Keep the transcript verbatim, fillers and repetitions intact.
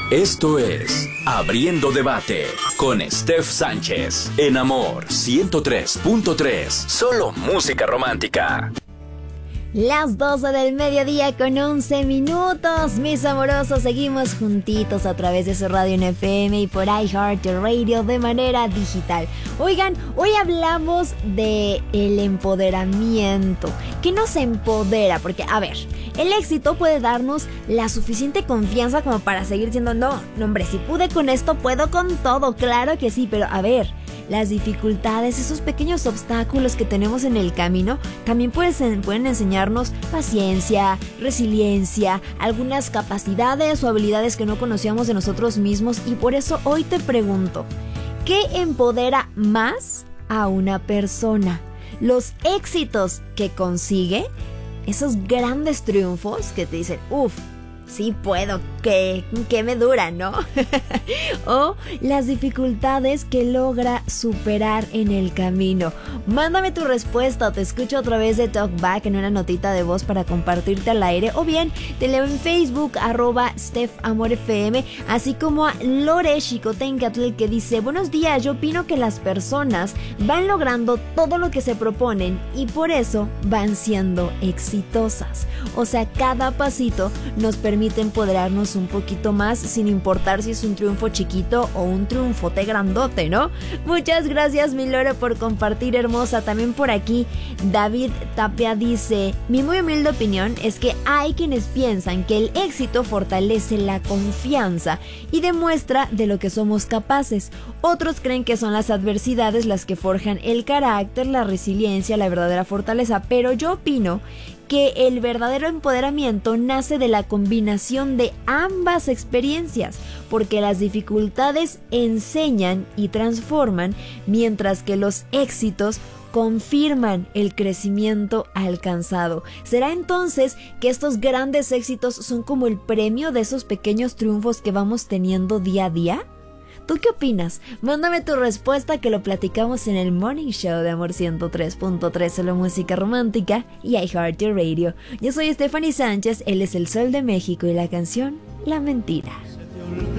Esto es Abriendo Debate con Steph Sánchez en Amor ciento tres punto tres. Solo música romántica. Las doce del mediodía con once minutos, mis amorosos, seguimos juntitos a través de su radio en F M y por iHeartRadio de manera digital. Oigan, hoy hablamos de el empoderamiento. ¿Qué nos empodera? Porque, a ver, el éxito puede darnos la suficiente confianza como para seguir siendo, no, no hombre, si pude con esto, puedo con todo, claro que sí, pero a ver, las dificultades, esos pequeños obstáculos que tenemos en el camino, también pueden, pueden enseñarnos paciencia, resiliencia, algunas capacidades o habilidades que no conocíamos de nosotros mismos. Y por eso hoy te pregunto, ¿qué empodera más a una persona? ¿Los éxitos que consigue? ¿Esos grandes triunfos que te dicen, uff, sí puedo, que, que me dura, ¿no? O las dificultades que logra superar en el camino. Mándame tu respuesta o te escucho a través de Talkback en una notita de voz para compartirte al aire, o bien te leo en Facebook, arroba StephAmorFM, así como a Lore Chicotencatl, que dice, buenos días, yo opino que las personas van logrando todo lo que se proponen y por eso van siendo exitosas. O sea, cada pasito nos permite permite empoderarnos un poquito más, sin importar si es un triunfo chiquito o un triunfote grandote, ¿no? Muchas gracias, mi Lore, por compartir, hermosa. También por aquí David Tapia dice, mi muy humilde opinión es que hay quienes piensan que el éxito fortalece la confianza y demuestra de lo que somos capaces. Otros creen que son las adversidades las que forjan el carácter, la resiliencia, la verdadera fortaleza, pero yo opino que el verdadero empoderamiento nace de la combinación de ambas experiencias, porque las dificultades enseñan y transforman, mientras que los éxitos confirman el crecimiento alcanzado. ¿Será entonces que estos grandes éxitos son como el premio de esos pequeños triunfos que vamos teniendo día a día? ¿Tú qué opinas? Mándame tu respuesta, que lo platicamos en el Morning Show de Amor ciento tres punto tres, solo música romántica y iHeartRadio. Yo soy Stephanie Sánchez, él es el Sol de México y la canción La Mentira.